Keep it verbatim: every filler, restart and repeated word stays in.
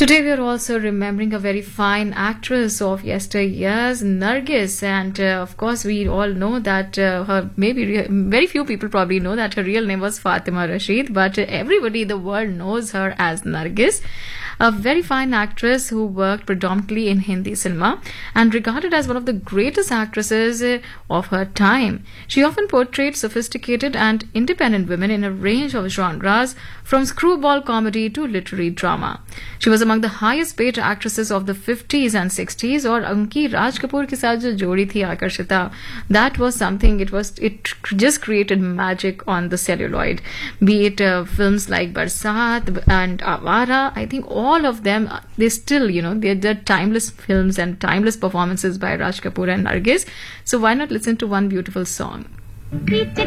Today we are also remembering a very fine actress of yesteryears, Nargis, and uh, of course we all know that uh, her maybe re- very few people probably know that her real name was Fatima Rashid, but uh, everybody in the world knows her as Nargis. A very fine actress who worked predominantly in Hindi cinema and regarded as one of the greatest actresses uh, of her time. She often portrayed sophisticated and independent women in a range of genres, from screwball comedy to literary drama. She was among the highest paid actresses of the fifties and sixties, और उनकी राज कपूर के साथ जो जोड़ी थी आकर्षिता, that was something, it was it just created magic on the celluloid. Be it uh, films like Barsat and Avara, I think all of them, they still, you know, they're, they're timeless films and timeless performances by Raj Kapoor and Nargis. So why not listen to one beautiful song?